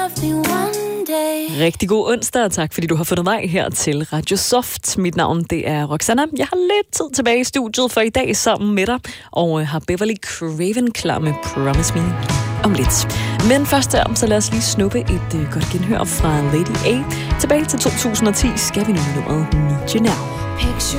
Rigtig god onsdag, og tak fordi du har fundet vej her til Radio Soft. Mit navn, det er Roxanna. Jeg har lidt tid tilbage i studiet for i dag sammen med dig, og har Beverly Craven klar med Promise Me om lidt. Men først der, så lad os lige snuppe et godt genhør fra Lady A. Tilbage til 2010 skal vi nu nummeret Need You Now.